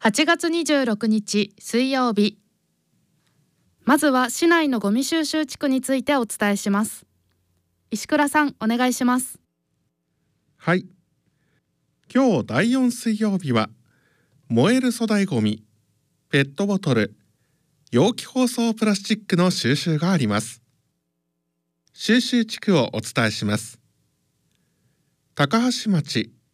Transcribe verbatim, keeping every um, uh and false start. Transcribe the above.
はちがつにじゅうろくにち水曜日。まずは市内のゴミ収集地区についてお伝えします。石倉さん、お願いします。 はい。今日だいよん水曜日は燃える粗大ゴミ、ペットボトル、容器包装プラスチックの収集があります。収集地区をお伝えします。高橋町